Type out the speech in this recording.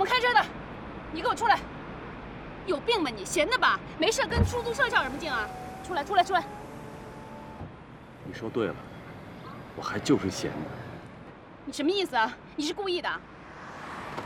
们开车的，你给我出来！有病吧你？闲的吧？没事跟出租车较什么劲啊？出来，出来，出来！ 你说对了，我还就是闲的。 你什么意思啊？你是故意的？